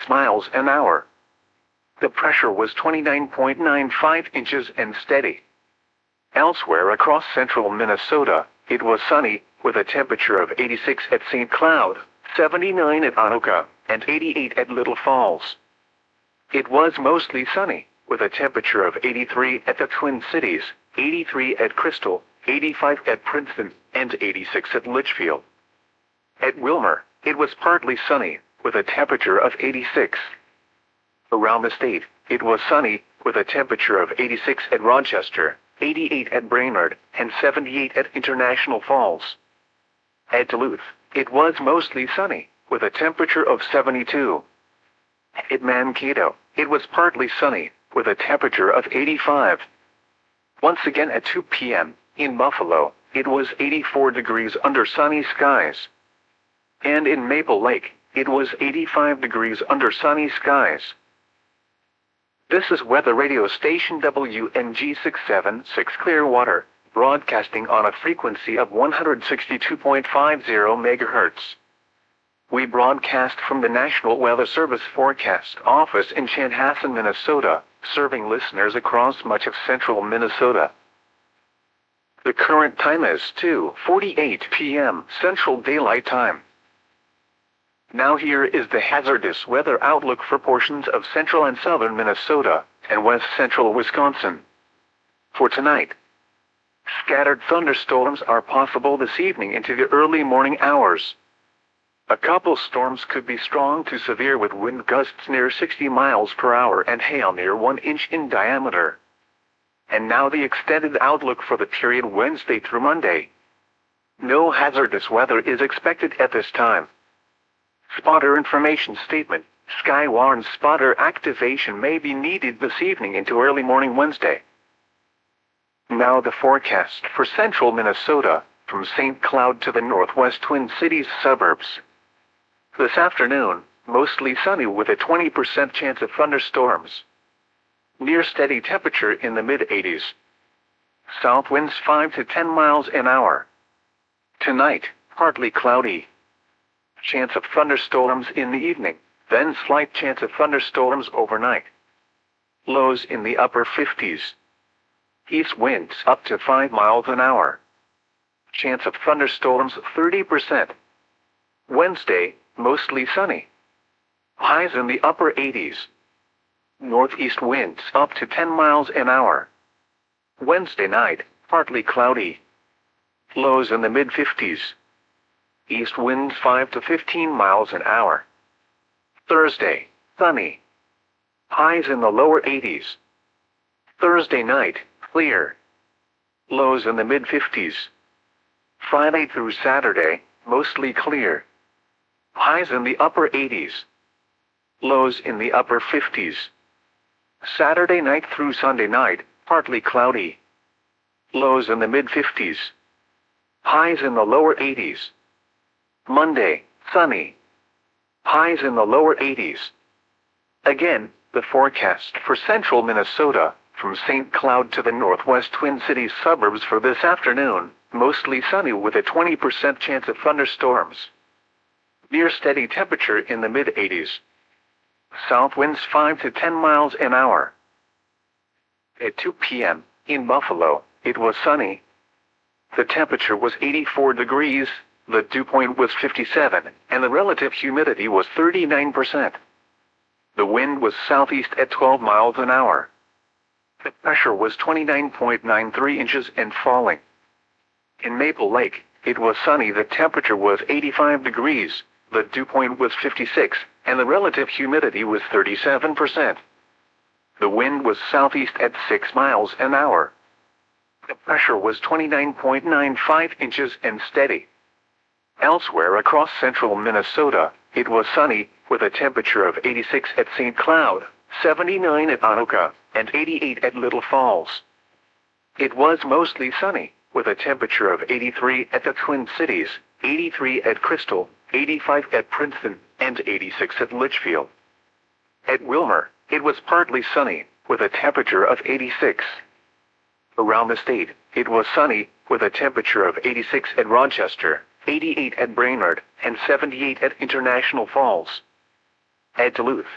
miles an hour. The pressure was 29.95 inches and steady. Elsewhere across central Minnesota, it was sunny, with a temperature of 86 at St. Cloud, 79 at Anoka, and 88 at Little Falls. It was mostly sunny, with a temperature of 83 at the Twin Cities, 83 at Crystal, 85 at Princeton, and 86 at Litchfield. At Wilmer, it was partly sunny, with a temperature of 86. Around the state, it was sunny, with a temperature of 86 at Rochester, 88 at Brainerd, and 78 at International Falls. At Duluth, it was mostly sunny, with a temperature of 72. At Mankato, it was partly sunny, with a temperature of 85. Once again at 2 p.m., in Buffalo, it was 84 degrees under sunny skies. And in Maple Lake, it was 85 degrees under sunny skies. This is weather radio station WNG 676 Clearwater, broadcasting on a frequency of 162.50 MHz. We broadcast from the National Weather Service Forecast Office in Chanhassen, Minnesota, serving listeners across much of central Minnesota. The current time is 2:48 p.m. Central Daylight Time. Now here is the hazardous weather outlook for portions of central and southern Minnesota and west central Wisconsin. For tonight, scattered thunderstorms are possible this evening into the early morning hours. A couple storms could be strong to severe with wind gusts near 60 miles per hour and hail near 1 inch in diameter. And now the extended outlook for the period Wednesday through Monday. No hazardous weather is expected at this time. Spotter information statement: Skywarn spotter activation may be needed this evening into early morning Wednesday. Now the forecast for central Minnesota, from St. Cloud to the northwest Twin Cities suburbs. This afternoon, mostly sunny with a 20% chance of thunderstorms. Near steady temperature in the mid-80s. South winds 5 to 10 miles an hour. Tonight, partly cloudy. Chance of thunderstorms in the evening, then slight chance of thunderstorms overnight. Lows in the upper 50s. East winds up to 5 miles an hour. Chance of thunderstorms 30%. Wednesday, mostly sunny. Highs in the upper 80s. Northeast winds up to 10 miles an hour. Wednesday night, partly cloudy. Lows in the mid-50s. East winds 5 to 15 miles an hour. Thursday, sunny. Highs in the lower 80s. Thursday night, clear. Lows in the mid-50s. Friday through Saturday, mostly clear. Highs in the upper 80s. Lows in the upper 50s. Saturday night through Sunday night, partly cloudy. Lows in the mid-50s. Highs in the lower 80s. Monday, sunny. Highs in the lower 80s. Again, the forecast for central Minnesota, from St. Cloud to the northwest Twin Cities suburbs for this afternoon, mostly sunny with a 20% chance of thunderstorms. Near steady temperature in the mid-80s. South winds 5 to 10 miles an hour. At 2 p.m., in Buffalo, it was sunny. The temperature was 84 degrees, the dew point was 57, and the relative humidity was 39%. The wind was southeast at 12 miles an hour. The pressure was 29.93 inches and falling. In Maple Lake, it was sunny. The temperature was 85 degrees, the dew point was 56, and the relative humidity was 37%. The wind was southeast at 6 miles an hour. The pressure was 29.95 inches and steady. Elsewhere across central Minnesota, it was sunny, with a temperature of 86 at St. Cloud, 79 at Anoka, and 88 at Little Falls. It was mostly sunny, with a temperature of 83 at the Twin Cities, 83 at Crystal, 85 at Princeton, and 86 at Litchfield. At Wilmer, it was partly sunny, with a temperature of 86. Around the state, it was sunny, with a temperature of 86 at Rochester, 88 at Brainerd, and 78 at International Falls. At Duluth,